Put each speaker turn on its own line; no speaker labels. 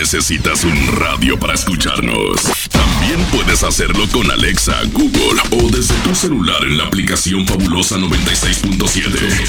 necesitas un radio para escucharnos. También puedes hacerlo con Alexa, Google o desde tu celular en la aplicación Fabulosa 96.7.